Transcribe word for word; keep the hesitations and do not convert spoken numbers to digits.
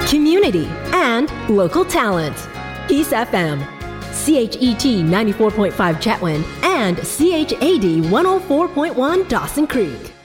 community, and local talent. Peace F M, C H E T ninety-four point five Chatwin, and C H A D one oh four point one Dawson Creek.